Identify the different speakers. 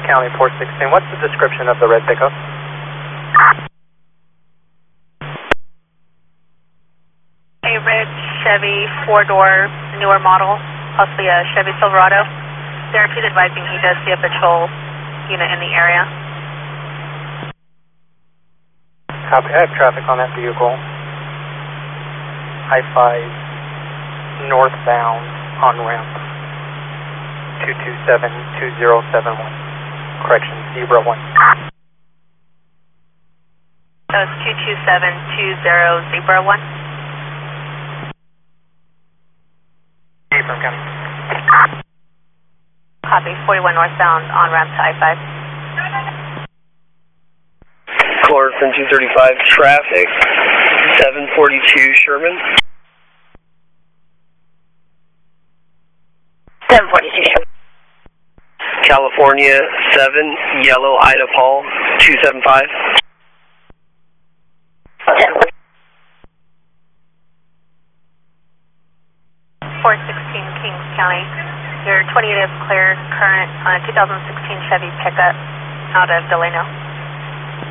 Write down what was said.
Speaker 1: County 416. What's the description of the red pickup?
Speaker 2: A red Chevy 4-door, newer model, possibly a Chevy Silverado. Therapeutic advising he does see a patrol unit in the area.
Speaker 1: Copy. I have traffic on that vehicle. I-5 northbound on ramp 227-2071. Correction, zebra 1.
Speaker 2: That was 227-20 zebra 1.
Speaker 1: From County.
Speaker 2: Copy, 41 northbound on ramp to I-5.
Speaker 3: Clarkson 235 traffic, 742 Sherman.
Speaker 2: 742 Sherman.
Speaker 3: California 7, yellow Ida Paul 275.
Speaker 2: 416 Kings County. Your 28 is clear, current 2016 Chevy pickup out of Delano.